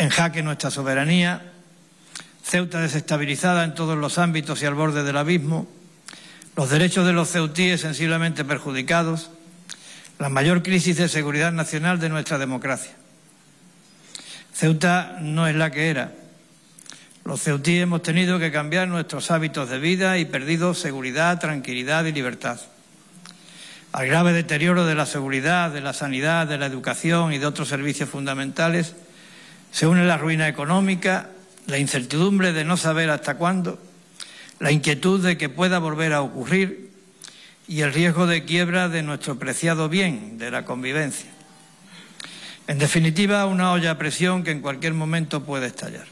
en jaque nuestra soberanía, Ceuta desestabilizada en todos los ámbitos y al borde del abismo, los derechos de los ceutíes sensiblemente perjudicados, la mayor crisis de seguridad nacional de nuestra democracia. Ceuta no es la que era. Los ceutíes hemos tenido que cambiar nuestros hábitos de vida y perdido seguridad, tranquilidad y libertad. Al grave deterioro de la seguridad, de la sanidad, de la educación y de otros servicios fundamentales se une la ruina económica, la incertidumbre de no saber hasta cuándo, la inquietud de que pueda volver a ocurrir y el riesgo de quiebra de nuestro preciado bien, de la convivencia. En definitiva, una olla a presión que en cualquier momento puede estallar.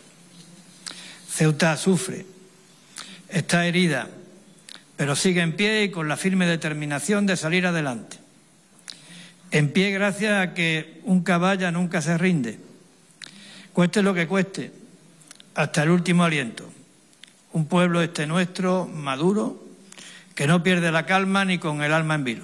Ceuta sufre, está herida, pero sigue en pie y con la firme determinación de salir adelante. En pie gracias a que un caballa nunca se rinde, cueste lo que cueste, hasta el último aliento. Un pueblo nuestro, maduro, que no pierde la calma ni con el alma en vilo.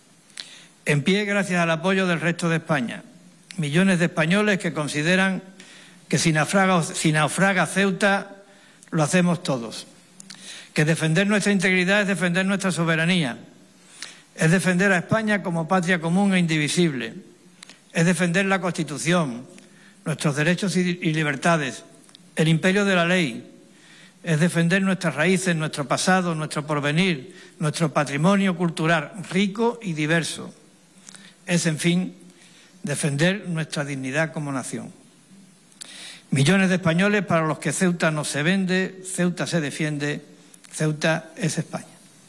En pie gracias al apoyo del resto de España. Millones de españoles que consideran que si naufraga Ceuta, lo hacemos todos. Que defender nuestra integridad es defender nuestra soberanía. Es defender a España como patria común e indivisible. Es defender la Constitución, nuestros derechos y libertades, el imperio de la ley. Es defender nuestras raíces, nuestro pasado, nuestro porvenir, nuestro patrimonio cultural rico y diverso. Es, en fin, defender nuestra dignidad como nación. Millones de españoles para los que Ceuta no se vende, Ceuta se defiende, Ceuta es España.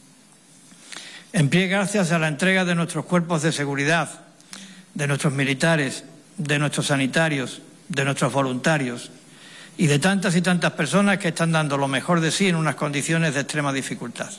En pie gracias a la entrega de nuestros cuerpos de seguridad, de nuestros militares, de nuestros sanitarios, de nuestros voluntarios y de tantas y tantas personas que están dando lo mejor de sí en unas condiciones de extrema dificultad.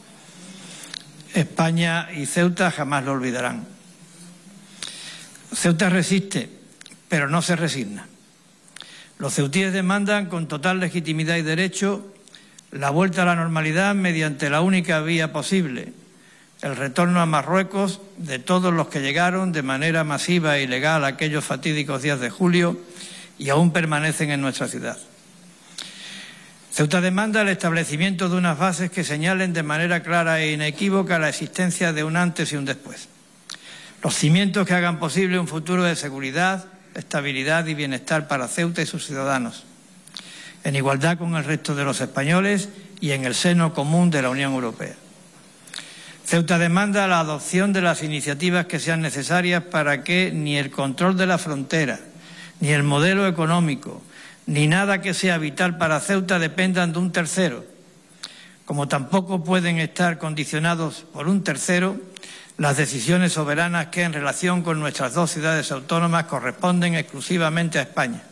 España y Ceuta jamás lo olvidarán. Ceuta resiste, pero no se resigna. Los ceutíes demandan con total legitimidad y derecho la vuelta a la normalidad mediante la única vía posible, el retorno a Marruecos de todos los que llegaron de manera masiva e ilegal aquellos fatídicos días de julio y aún permanecen en nuestra ciudad. Ceuta demanda el establecimiento de unas bases que señalen de manera clara e inequívoca la existencia de un antes y un después. Los cimientos que hagan posible un futuro de seguridad, estabilidad y bienestar para Ceuta y sus ciudadanos, en igualdad con el resto de los españoles y en el seno común de la Unión Europea. Ceuta demanda la adopción de las iniciativas que sean necesarias para que ni el control de la frontera, ni el modelo económico, ni nada que sea vital para Ceuta dependan de un tercero, como tampoco pueden estar condicionados por un tercero las decisiones soberanas que en relación con nuestras dos ciudades autónomas corresponden exclusivamente a España.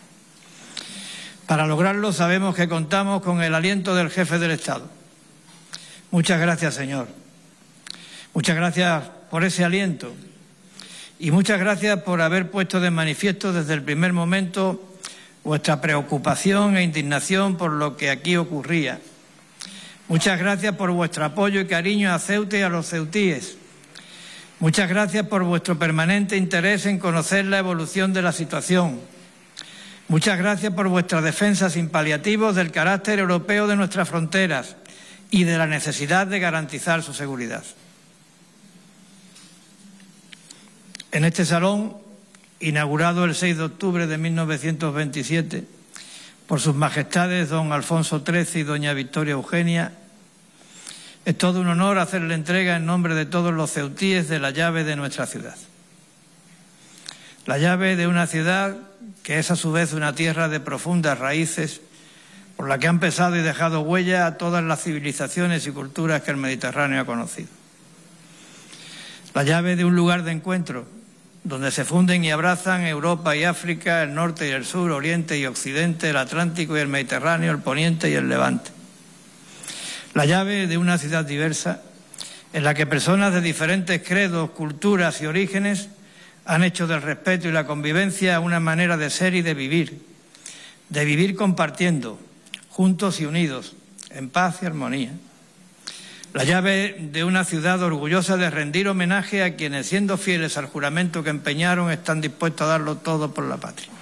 Para lograrlo sabemos que contamos con el aliento del jefe del Estado. Muchas gracias, señor. Muchas gracias por ese aliento y muchas gracias por haber puesto de manifiesto desde el primer momento vuestra preocupación e indignación por lo que aquí ocurría. Muchas gracias por vuestro apoyo y cariño a Ceuta y a los ceutíes. Muchas gracias por vuestro permanente interés en conocer la evolución de la situación. Muchas gracias por vuestra defensa sin paliativos del carácter europeo de nuestras fronteras y de la necesidad de garantizar su seguridad. En este salón, inaugurado el 6 de octubre de 1927 por sus majestades don Alfonso XIII y doña Victoria Eugenia, es todo un honor hacerle entrega en nombre de todos los ceutíes de la llave de nuestra ciudad. La llave de una ciudad que es a su vez una tierra de profundas raíces por la que han pesado y dejado huella a todas las civilizaciones y culturas que el Mediterráneo ha conocido. La llave de un lugar de encuentro donde se funden y abrazan Europa y África, el norte y el sur, Oriente y Occidente, el Atlántico y el Mediterráneo, el Poniente y el Levante. La llave de una ciudad diversa en la que personas de diferentes credos, culturas y orígenes han hecho del respeto y la convivencia una manera de ser y de vivir compartiendo, juntos y unidos, en paz y armonía. La llave de una ciudad orgullosa de rendir homenaje a quienes, siendo fieles al juramento que empeñaron, están dispuestos a darlo todo por la patria.